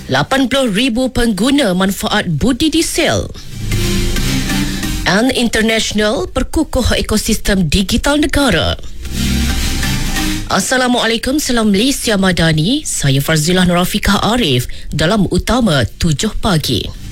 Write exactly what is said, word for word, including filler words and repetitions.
lapan puluh ribu pengguna manfaat budi diesel. And International perkukuh ekosistem digital negara. Assalamualaikum, salam Malaysia Madani. Saya Farzilah Nurafiqah Arif dalam Utama tujuh pagi.